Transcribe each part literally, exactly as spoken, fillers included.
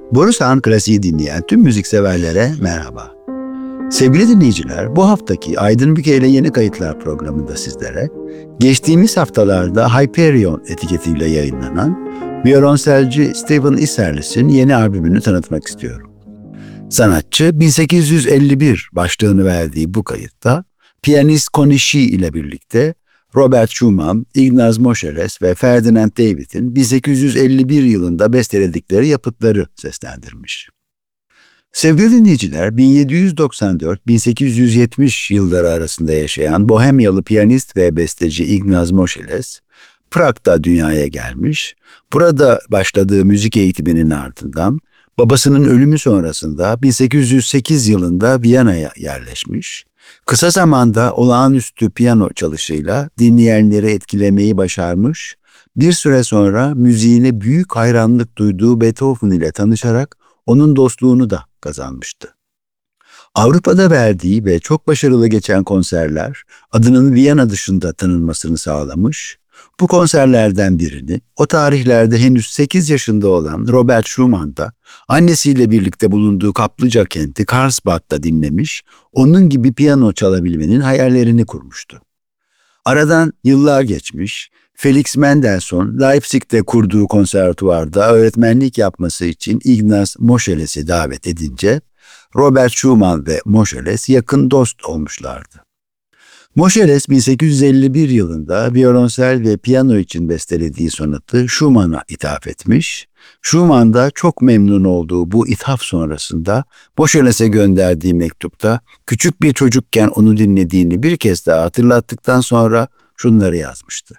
Borusan Klasiği dinleyen tüm müzikseverlere merhaba. Sevgili dinleyiciler, bu haftaki Aydın Büke ile Yeni Kayıtlar programında sizlere geçtiğimiz haftalarda Hyperion etiketiyle yayınlanan violonselci Stephen Isserlis'in yeni albümünü tanıtmak istiyorum. Sanatçı bin sekiz yüz elli bir başlığını verdiği bu kayıtta piyanist Konishi ile birlikte Robert Schumann, Ignaz Moscheles ve Ferdinand David'in bin sekiz yüz elli bir yılında besteledikleri yapıtları seslendirmiş. Sevgili dinleyiciler, bin yedi yüz doksan dört - bin sekiz yüz yetmiş yılları arasında yaşayan Bohemyalı piyanist ve besteci Ignaz Moscheles, Prag'da dünyaya gelmiş. Burada başladığı müzik eğitiminin ardından babasının ölümü sonrasında bin sekiz yüz sekiz yılında Viyana'ya yerleşmiş. Kısa zamanda olağanüstü piyano çalışıyla dinleyenleri etkilemeyi başarmış, bir süre sonra müziğine büyük hayranlık duyduğu Beethoven ile tanışarak onun dostluğunu da kazanmıştı. Avrupa'da verdiği ve çok başarılı geçen konserler adının Viyana dışında tanınmasını sağlamış. Bu konserlerden birini o tarihlerde henüz sekiz yaşında olan Robert Schumann da annesiyle birlikte bulunduğu kaplıca kenti Karlsbad'da dinlemiş, onun gibi piyano çalabilmenin hayallerini kurmuştu. Aradan yıllar geçmiş, Felix Mendelssohn Leipzig'te kurduğu konservatuvarda öğretmenlik yapması için Ignaz Moscheles'i davet edince Robert Schumann ve Moscheles yakın dost olmuşlardı. Moscheles bin sekiz yüz elli bir yılında violonsel ve piyano için bestelediği sonatı Schumann'a ithaf etmiş. Schumann da çok memnun olduğu bu ithaf sonrasında Moscheles'e gönderdiği mektupta küçük bir çocukken onu dinlediğini bir kez daha hatırlattıktan sonra şunları yazmıştı.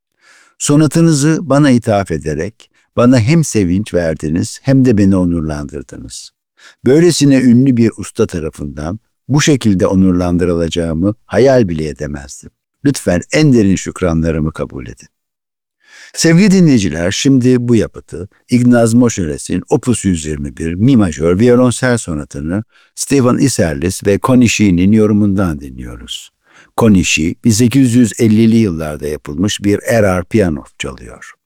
Sonatınızı bana ithaf ederek bana hem sevinç verdiniz hem de beni onurlandırdınız. Böylesine ünlü bir usta tarafından bu şekilde onurlandırılacağımı hayal bile edemezdim. Lütfen en derin şükranlarımı kabul edin. Sevgili dinleyiciler, şimdi bu yapıtı Ignaz Moscheles'in Opus yüz yirmi bir Mi majör violonsel sonatını Stephen Isserlis ve Konishi'nin yorumundan dinliyoruz. Konishi bin sekiz yüz ellili yıllarda yapılmış bir erar piyano çalıyor.